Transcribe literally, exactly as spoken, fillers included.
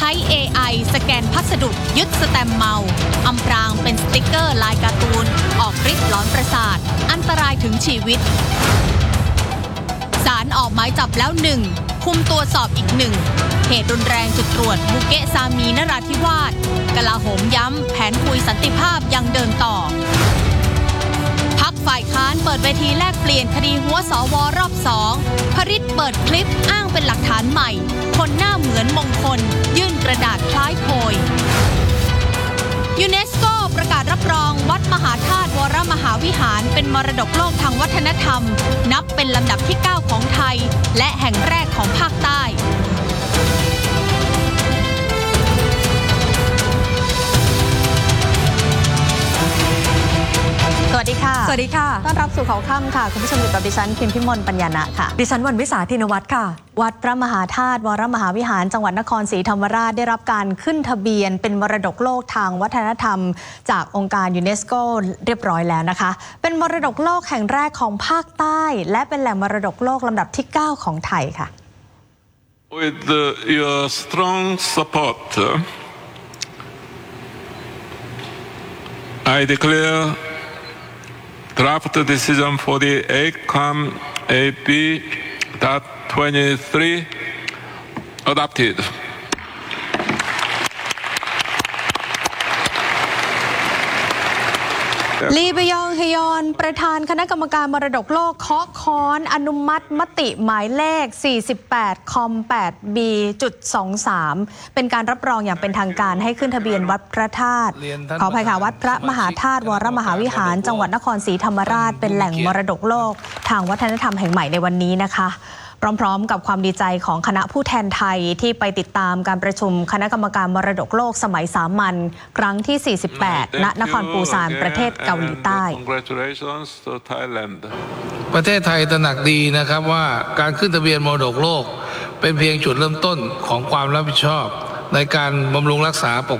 ช้ เอ ไอ สแกนพัสดุยึดสแตมป์เมาอำพรางเป็นสติกเกอร์ลายการ์ตูนออกฤทธิ์หลอนประสาทอันตรายถึงชีวิตศาลออกหมายจับแล้วหนึ่งคุมตัวสอบอีกหนึ่งเหตุรุนแรงจุดตรวจบุเกะซามีนราธิวาสกลาโหมย้ำแผนคุยสันติภาพยังเดินต่อพรรคฝ่ายค้านเปิดเวทีแลกเปลี่ยนคดีหัวสวรอบสองพริตเปิดคลิปอ้างเป็นหลักฐานใหม่คนหน้าเหมือนมงคลยื่นกระดาษคล้ายโพยยูเนสโกประกาศรับรองวัดมหาธาตุวรมหาวิหารเป็นมรดกโลกทางวัฒนธรรมนับเป็นลำดับที่เก้าของไทยและแห่งแรกของภาคใต้สวัสดีค่ะสวัสดีค่ะต้อนรับสู่เขาค่ำค่ะคุณผู้ชมอยู่กับดิฉันพิมพิมลปัญญานะค่ะดิฉันวรรณวิสาธินวัฒน์ค่ะวัดพระมหาธาตุวรมหาวิหารจังหวัดนครศรีธรรมราชได้รับการขึ้นทะเบียนเป็นมรดกโลกทางวัฒนธรรมจากองค์การยูเนสโกเรียบร้อยแล้วนะคะเป็นมรดกโลกแห่งแรกของภาคใต้และเป็นแหล่งมรดกโลกลำดับที่เก้าของไทยค่ะ With the, your strong support, I declare draft decision for the A C O M A P twenty-three adopted. ลีบยองฮยอนประธานคณะกรรมการมรดกโลกเคาะค้อนอนุมัติมติหมายเลข สี่สิบแปด คอม แปด บี จุด สองสาม เป็นการรับรองอย่างเป็นทางการให้ขึ้นทะเบียนวัดพระธาตุขออภัยค่ะวัดพระมหาธาตุวรมหาวิหารจังหวัดนครศรีธรรมราชเป็นแหล่งมรดกโลกทางวัฒนธรรมแห่งใหม่ในวันนี้นะคะพร้อมๆกับความดีใจของคณะผู้แทนไทยที่ไปติดตามการประชุมคณะกรรมการมรดกโลกสมัยสามัญครั้งที่ สี่สิบแปด ณ นครปูซานประเทศเกาหลีใต้ประเทศไทยตระหนักดีนะครับว่าการขึ้นทะเบียนมรดกโลกเป็นเพียงจุดเริ่มต้นของความรับผิดชอบในการบำรุงรักษาปก